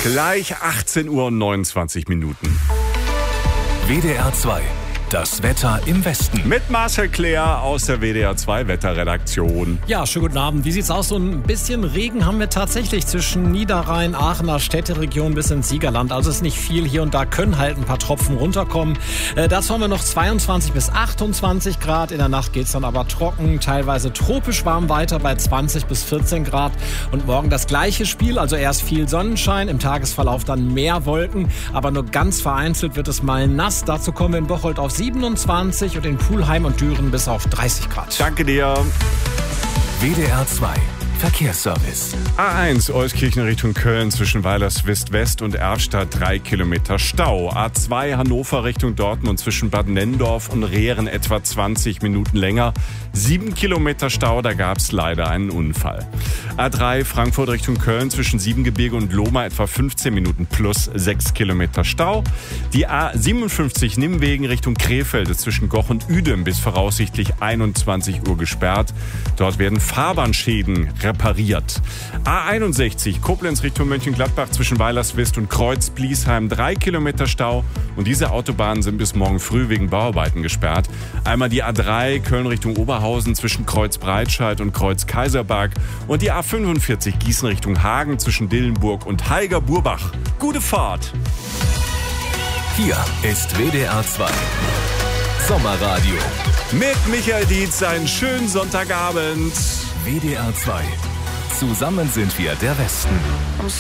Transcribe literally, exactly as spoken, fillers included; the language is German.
Gleich achtzehn Uhr und neunundzwanzig Minuten. W D R zwei. Das Wetter im Westen. Mit Marcel Claire aus der W D R zwei Wetterredaktion. Ja, schönen guten Abend. Wie sieht's aus? So ein bisschen Regen haben wir tatsächlich zwischen Niederrhein, Aachener Städteregion bis ins Siegerland. Also ist nicht viel. Hier und da können halt ein paar Tropfen runterkommen. Äh, dazu haben wir noch zweiundzwanzig bis achtundzwanzig Grad. In der Nacht geht's dann aber trocken, teilweise tropisch warm weiter bei zwanzig bis vierzehn Grad. Und morgen das gleiche Spiel, also erst viel Sonnenschein, im Tagesverlauf dann mehr Wolken. Aber nur ganz vereinzelt wird es mal nass. Dazu kommen wir in Bocholt auf siebenundzwanzig und in Pulheim und Düren bis auf dreißig Grad. Danke dir. W D R zwei. Verkehrsservice. A eins Euskirchen Richtung Köln zwischen Weilerswist West und Erftstadt drei Kilometer Stau. A zwei Hannover Richtung Dortmund zwischen Bad Nenndorf und Rehren etwa zwanzig Minuten länger. sieben Kilometer Stau, da gab es leider einen Unfall. A drei Frankfurt Richtung Köln zwischen Siebengebirge und Lohmar etwa fünfzehn Minuten plus sechs Kilometer Stau. Die A siebenundfünfzig Nimwegen Richtung Krefeld zwischen Goch und Uedem bis voraussichtlich einundzwanzig Uhr gesperrt. Dort werden Fahrbahnschäden repariert. A einundsechzig Koblenz Richtung Mönchengladbach zwischen Weilerswist und Kreuz-Bliesheim drei Kilometer Stau. Und diese Autobahnen sind bis morgen früh wegen Bauarbeiten gesperrt. Einmal die A drei Köln Richtung Oberhausen zwischen Kreuz-Breitscheid und Kreuz-Kaiserberg und die A fünfundvierzig Gießen Richtung Hagen zwischen Dillenburg und Heiger-Burbach. Gute Fahrt! Hier ist W D R zwei. Sommerradio. Mit Michael Dietz, einen schönen Sonntagabend. W D R zwei. Zusammen sind wir der Westen.